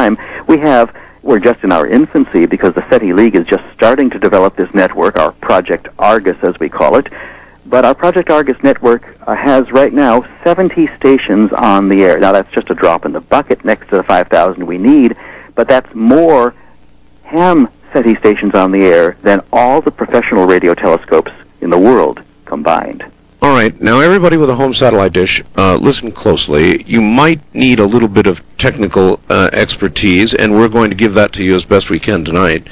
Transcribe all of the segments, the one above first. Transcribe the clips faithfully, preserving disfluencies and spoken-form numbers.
time. We have, we're just in our infancy because the SETI League is just starting to develop this network, our Project Argus as we call it. But our Project Argus network uh, has right now seventy stations on the air. Now that's just a drop in the bucket next to the five thousand we need, but that's more ham SETI stations on the air than all the professional radio telescopes in the world combined. All right. Now, everybody with a home satellite dish, uh, listen closely. You might need a little bit of technical uh, expertise, and we're going to give that to you as best we can tonight.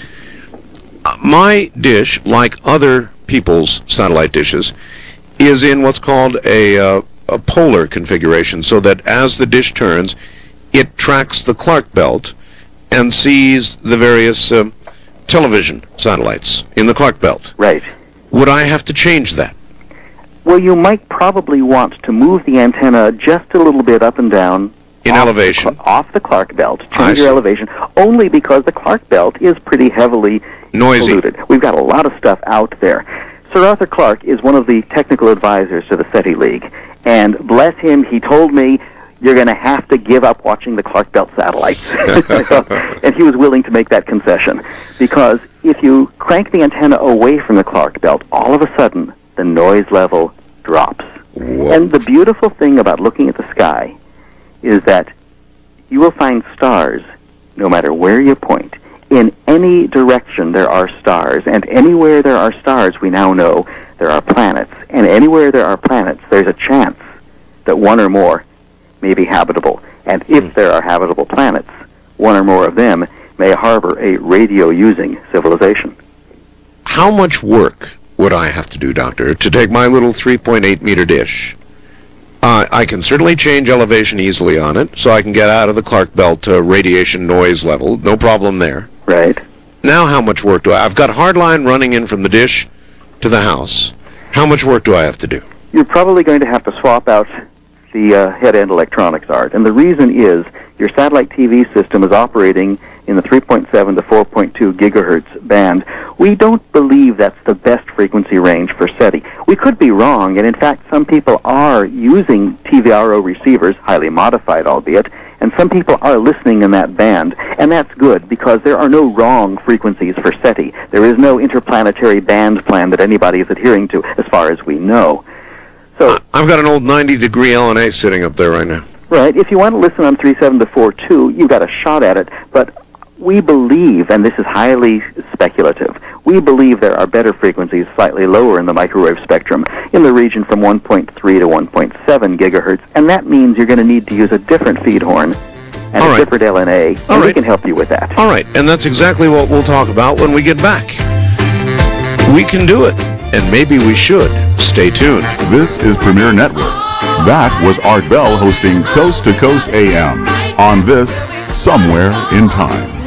Uh, my dish, like other people's satellite dishes, is in what's called a, uh, a polar configuration, so that as the dish turns, it tracks the Clark belt and sees the various uh, television satellites in the Clark belt. Right. Would I have to change that? Well, you might probably want to move the antenna just a little bit up and down. In off elevation? The, off the Clark belt. I Change see. your elevation, only because the Clark belt is pretty heavily Noisy. polluted. We've got a lot of stuff out there. Sir Arthur Clarke is one of the technical advisors to the SETI League, and bless him, he told me, you're going to have to give up watching the Clark belt satellites. And he was willing to make that concession, because if you crank the antenna away from the Clark belt, all of a sudden, the noise level drops. Whoa. And the beautiful thing about looking at the sky is that you will find stars no matter where you point. In any direction there are stars, and anywhere there are stars, we now know there are planets. And anywhere there are planets, there's a chance that one or more may be habitable. And if Mm. there are habitable planets, one or more of them may harbor a radio-using civilization. How much work would I have to do, Doctor, to take my little three point eight meter dish? Uh, I can certainly change elevation easily on it, so I can get out of the Clark belt uh, radiation noise level. No problem there. Right. Now how much work do I... I've got hardline running in from the dish to the house. How much work do I have to do? You're probably going to have to swap out the uh, head-end electronics, Art. And the reason is your satellite T V system is operating in the three point seven to four point two gigahertz band. We don't believe that's the best frequency range for SETI. We could be wrong, and in fact some people are using T V R O receivers, highly modified albeit, and some people are listening in that band, and that's good because there are no wrong frequencies for SETI. There is no interplanetary band plan that anybody is adhering to as far as we know. So, I've got an old ninety degree L N A sitting up there right now. right, if you want to listen on three seven to four two, you've got a shot at it, but we believe, and this is highly speculative, we believe there are better frequencies slightly lower in the microwave spectrum, in the region from one point three to one point seven gigahertz, and that means you're going to need to use a different feed horn and All a right. different L N A, and All we right. can help you with that. All right, and that's exactly what we'll talk about when we get back. We can do it, and maybe we should. Stay tuned. This is Premier Networks. That was Art Bell hosting Coast to Coast A M on this Somewhere in Time.